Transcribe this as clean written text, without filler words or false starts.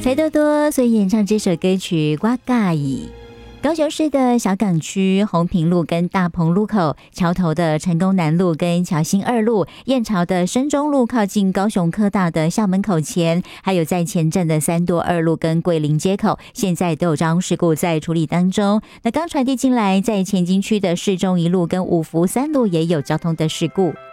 才多多所以演唱这首歌曲《瓜嘎伊》。高雄市的小港区红屏路跟大鹏路口，桥头的成功南路跟侨兴二路，燕巢的深中路靠近高雄科大的校门口前，还有在前镇的三多二路跟桂林街口，现在都有交通事故在处理当中。那刚传递进来，在前金区的市中一路跟五福三路也有交通的事故。